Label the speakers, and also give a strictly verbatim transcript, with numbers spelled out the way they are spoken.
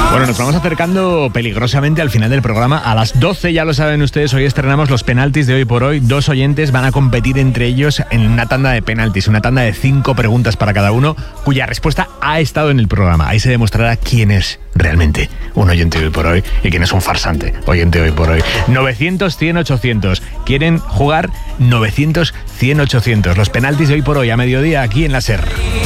Speaker 1: Bueno, nos vamos acercando peligrosamente al final del programa. A las doce, ya lo saben ustedes, hoy estrenamos los penaltis de Hoy por Hoy. Dos oyentes van a competir entre ellos en una tanda de penaltis, una tanda de cinco preguntas para cada uno, cuya respuesta ha estado en el programa. Ahí se demostrará quién es realmente un oyente de Hoy por Hoy y quién es un farsante oyente de Hoy por Hoy. novecientos, cien, ochocientos. ¿Quieren jugar? novecientos, cien, ochocientos. Los penaltis de Hoy por Hoy a mediodía aquí en la SER.